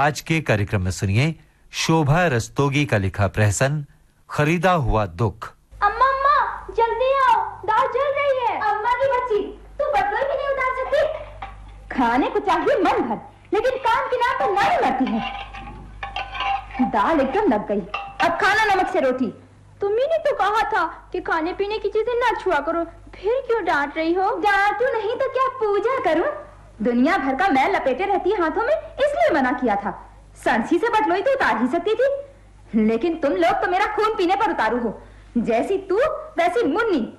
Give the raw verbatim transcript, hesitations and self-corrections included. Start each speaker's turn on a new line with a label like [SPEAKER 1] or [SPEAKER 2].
[SPEAKER 1] आज के कार्यक्रम में सुनिए शोभा रस्तोगी का लिखा प्रहसन खरीदा हुआ दुख।
[SPEAKER 2] अम्मा अम्मा जल्दी आओ, दाल जल रही है। अम्मा की बच्ची, तू बटुए भी नहीं उतार सकती? खाने को चाहिए मन भर, लेकिन कान की नाक पर नहीं मरती है। दाल एकदम लग गई, अब खाना नमक से रोटी। तुम्ही ने तो कहा था कि खाने पीने की चीजें ना छुआ करो, फिर क्यों डांट रही हो? डांटू नहीं तो क्या पूजा करूं? दुनिया भर का मैल लपेटे रहती है हाथों में, इसलिए मना किया था। सांसी से बटलोई तो उतार ही सकती थी, लेकिन तुम लोग तो मेरा खून पीने पर उतारू हो। जैसी तू वैसी मुन्नी।